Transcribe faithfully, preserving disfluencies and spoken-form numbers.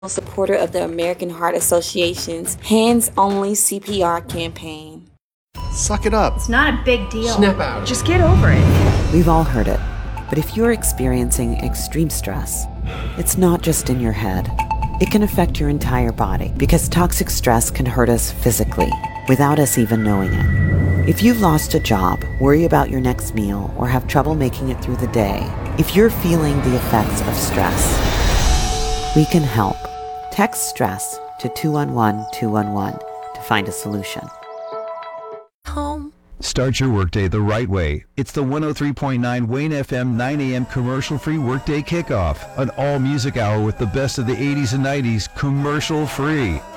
Supporter of the American Heart Association's Hands Only C P R campaign. Suck it up. It's not a big deal. Snap out. Just get over it. We've all heard it. But if you're experiencing extreme stress, it's not just in your head. It can affect your entire body because toxic stress can hurt us physically without us even knowing it. If you've lost a job, worry about your next meal, or have trouble making it through the day, if you're feeling the effects of stress, we can help. Text STRESS to two one one two one one to find a solution. Home. Start your workday the right way. It's the one oh three point nine Wayne F M nine a.m. commercial-free workday kickoff. An all-music hour with the best of the eighties and nineties commercial-free.